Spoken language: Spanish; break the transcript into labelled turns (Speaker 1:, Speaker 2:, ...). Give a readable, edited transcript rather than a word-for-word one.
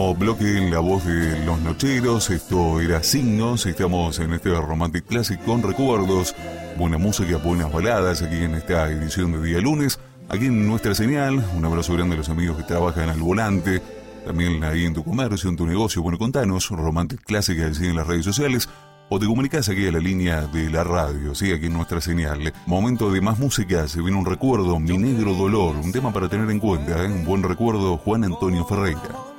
Speaker 1: Bloque en la voz de los nocheros, esto era Signos, estamos en este Romantic Classic con recuerdos, buena música, buenas baladas aquí en esta edición de día lunes, aquí en nuestra señal. Un abrazo grande a los amigos que trabajan al volante, también ahí en tu comercio, en tu negocio. Bueno, contanos, Romantic Classic, así en las redes sociales, o te comunicas aquí a la línea de la radio, ¿sí? Aquí en nuestra señal. Momento de más música, se viene un recuerdo, Mi Negro Dolor, un tema para tener en cuenta, ¿eh? Un buen recuerdo, Juan Antonio Ferreira.